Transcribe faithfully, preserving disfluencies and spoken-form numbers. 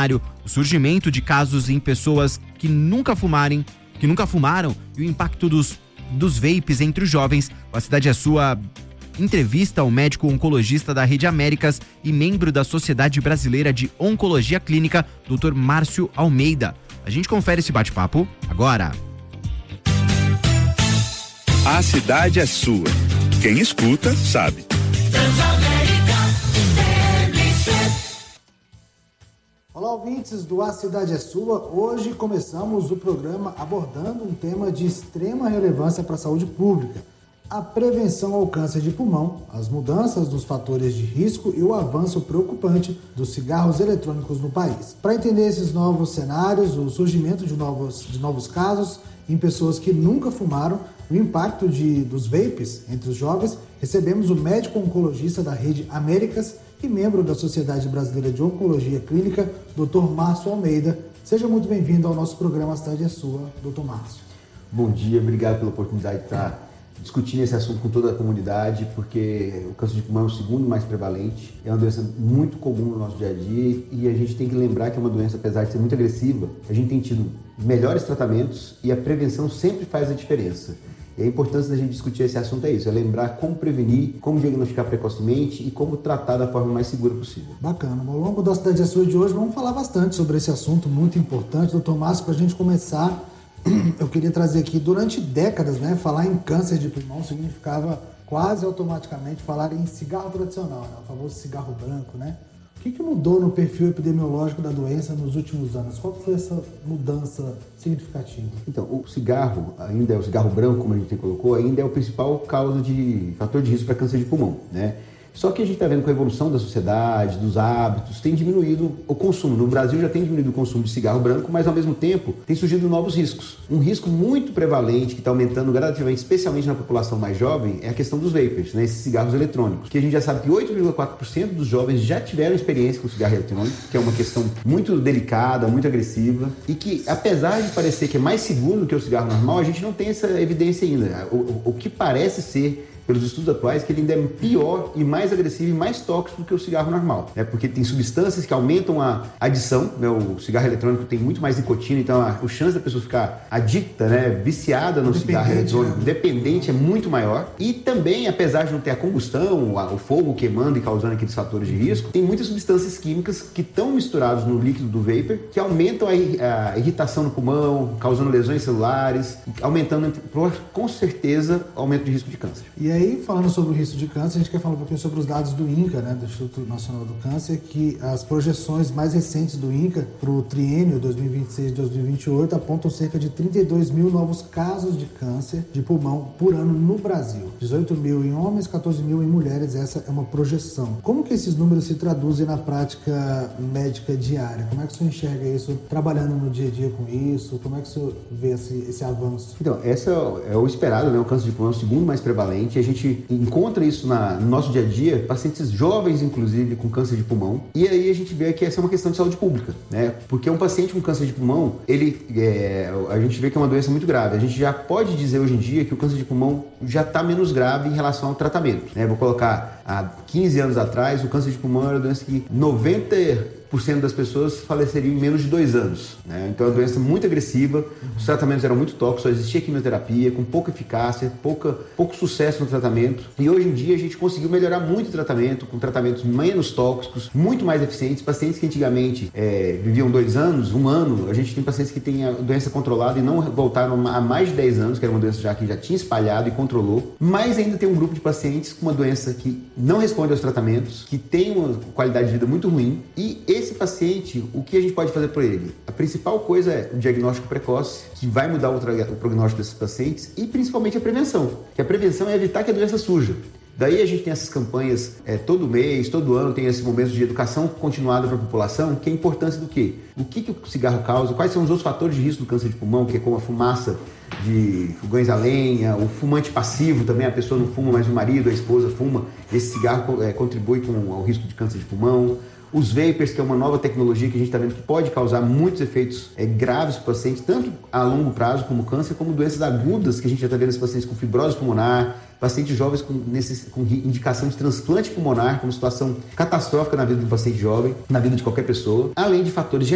cenário, o surgimento de casos em pessoas que nunca fumarem, que nunca fumaram e o impacto dos, dos vapes entre os jovens. A Cidade é Sua entrevista ao médico oncologista da Rede Américas e membro da Sociedade Brasileira de Oncologia Clínica, doutor Márcio Almeida. A gente confere esse bate-papo agora. A cidade é sua. Quem escuta, sabe. Olá, ouvintes do A Cidade é Sua. Hoje começamos o programa abordando um tema de extrema relevância para a saúde pública: a prevenção ao câncer de pulmão, as mudanças dos fatores de risco e o avanço preocupante dos cigarros eletrônicos no país. Para entender esses novos cenários, o surgimento de novos, de novos casos em pessoas que nunca fumaram, o impacto de, dos vapes entre os jovens, recebemos o médico oncologista da Rede Américas e membro da Sociedade Brasileira de Oncologia Clínica, doutor Márcio Almeida. Seja muito bem-vindo ao nosso programa A Cidade é Sua, doutor Márcio. Bom dia, obrigado pela oportunidade de estar discutindo esse assunto com toda a comunidade, porque o câncer de pulmão é o segundo mais prevalente, é uma doença muito comum no nosso dia a dia e a gente tem que lembrar que é uma doença, apesar de ser muito agressiva, a gente tem tido melhores tratamentos e a prevenção sempre faz a diferença. E a importância da gente discutir esse assunto é isso, é lembrar como prevenir, como diagnosticar precocemente e como tratar da forma mais segura possível. Bacana. Ao longo da Cidade é Sua de hoje vamos falar bastante sobre esse assunto muito importante. Doutor Márcio, para a gente começar, eu queria trazer aqui, durante décadas, né, falar em câncer de pulmão significava quase automaticamente falar em cigarro tradicional, né, o famoso cigarro branco, né? O que, que mudou no perfil epidemiológico da doença nos últimos anos? Qual foi essa mudança significativa? Então, o cigarro, ainda é o cigarro branco, como a gente colocou, ainda é o principal causa de fator de risco para câncer de pulmão, né? Só que a gente está vendo com a evolução da sociedade, dos hábitos, tem diminuído o consumo. No Brasil já tem diminuído o consumo de cigarro branco, mas ao mesmo tempo tem surgido novos riscos. Um risco muito prevalente que está aumentando gradativamente, especialmente na população mais jovem, é a questão dos vapers, né? Esses cigarros eletrônicos. Que a gente já sabe que oito vírgula quatro por cento dos jovens já tiveram experiência com cigarro eletrônico, que é uma questão muito delicada, muito agressiva, e que apesar de parecer que é mais seguro do que o cigarro normal, a gente não tem essa evidência ainda. O, o, o que parece ser, pelos estudos atuais, que ele ainda é pior e mais agressivo e mais tóxico do que o cigarro normal, né? Porque tem substâncias que aumentam a adição, né? O cigarro eletrônico tem muito mais nicotina, então a, a chance da pessoa ficar adicta, né? Viciada no cigarro eletrônico, né? Dependente, é muito maior. E também, apesar de não ter a combustão, a, o fogo queimando e causando aqueles fatores de risco, tem muitas substâncias químicas que estão misturadas no líquido do vapor, que aumentam a, a irritação no pulmão, causando lesões celulares, aumentando, com certeza, aumento de risco de câncer. E aí, falando sobre o risco de câncer, a gente quer falar um pouquinho sobre os dados do INCA, né, do Instituto Nacional do Câncer, que as projeções mais recentes do INCA para o triênio dois mil e vinte e seis a dois mil e vinte e oito apontam cerca de trinta e dois mil novos casos de câncer de pulmão por ano no Brasil. dezoito mil em homens, catorze mil em mulheres, essa é uma projeção. Como que esses números se traduzem na prática médica diária? Como é que o senhor enxerga isso, trabalhando no dia a dia com isso? Como é que o senhor vê esse, esse avanço? Então, essa é o esperado, né? O câncer de pulmão é o segundo mais prevalente. A gente encontra isso na, no nosso dia a dia, pacientes jovens, inclusive, com câncer de pulmão. E aí a gente vê que essa é uma questão de saúde pública, né? Porque um paciente com câncer de pulmão, ele, é, a gente vê que é uma doença muito grave. A gente já pode dizer hoje em dia que o câncer de pulmão já está menos grave em relação ao tratamento, né? Vou colocar, há quinze anos atrás, o câncer de pulmão era uma doença que noventa por cento das pessoas faleceriam em menos de dois anos, né? Então é uma doença muito agressiva, os tratamentos eram muito tóxicos, só existia quimioterapia, com pouca eficácia, pouca, pouco sucesso no tratamento. E hoje em dia a gente conseguiu melhorar muito o tratamento, com tratamentos menos tóxicos, muito mais eficientes. Pacientes que antigamente é, viviam dois anos, um ano, a gente tem pacientes que têm a doença controlada e não voltaram há mais de dez anos, que era uma doença já que já tinha espalhado e controlou. Mas ainda tem um grupo de pacientes com uma doença que não responde aos tratamentos, que tem uma qualidade de vida muito ruim, e esse paciente, o que a gente pode fazer por ele? A principal coisa é o diagnóstico precoce, que vai mudar o, o prognóstico desses pacientes, e principalmente a prevenção, que a prevenção é evitar que a doença surja. Daí a gente tem essas campanhas é, todo mês, todo ano, tem esse momento de educação continuada para a população, que é a importância do quê? O que, que o cigarro causa, quais são os outros fatores de risco do câncer de pulmão, que é como a fumaça de fogões a lenha, o fumante passivo também, a pessoa não fuma, mas o marido, a esposa fuma, esse cigarro é, contribui com o risco de câncer de pulmão. Os vapers, que é uma nova tecnologia que a gente está vendo que pode causar muitos efeitos é, graves para o paciente, tanto a longo prazo como câncer, como doenças agudas, que a gente já está vendo esses pacientes com fibrose pulmonar, pacientes jovens com, necess... com indicação de transplante pulmonar, como situação catastrófica na vida de um paciente jovem, na vida de qualquer pessoa, além de fatores